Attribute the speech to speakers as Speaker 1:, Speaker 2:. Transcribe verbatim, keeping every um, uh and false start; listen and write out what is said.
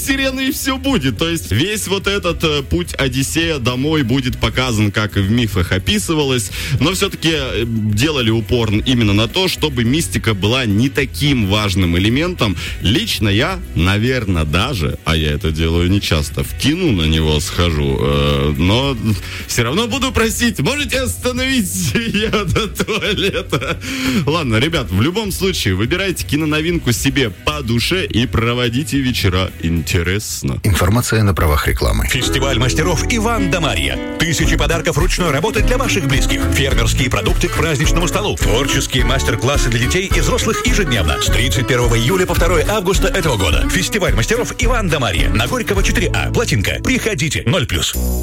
Speaker 1: сирены и все будет. То есть весь вот этот э, путь Одиссея домой будет показан, как и в мифах описывалось, но все-таки э, делали упор именно на то, чтобы мистика была не таким важным элементом. Лично я, наверное, даже, а я это делаю не часто, в кино на него схожу, э, но все равно буду просить, можете остановить я до туалета. Ладно, ребят, в любом случае, выбирайте киноновинку себе по душе и проводите вечера интересно.
Speaker 2: Информация на правах рекламы.
Speaker 3: Фестиваль мастеров Иван да Марья. Тысячи подарков ручной работы для ваших близких. Фермерские продукты к праздничному столу. Творческие мастер-классы для детей и взрослых ежедневно. С тридцать первого июля по второго августа этого года. Фестиваль мастеров Иван да Марья. На Горького четыре А. Плотинка. Приходите. ноль плюс.